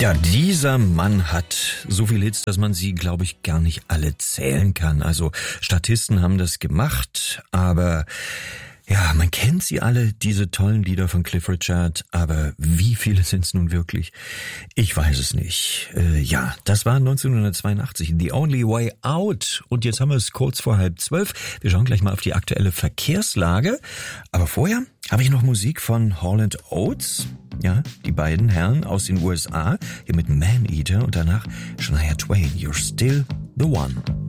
Ja, dieser Mann hat so viele Hits, dass man sie, glaube ich, gar nicht alle zählen kann. Also Statisten haben das gemacht, aber ja, man kennt sie alle, diese tollen Lieder von Cliff Richard, aber wie viele sind es nun wirklich? Ich weiß es nicht. Ja, das war 1982, The Only Way Out. Und jetzt haben wir es kurz vor 11:30. Wir schauen gleich mal auf die aktuelle Verkehrslage. Aber vorher habe ich noch Musik von Hall & Oates. Ja, die beiden Herren aus den USA, hier mit Man Eater und danach Shania Twain, You're Still the One.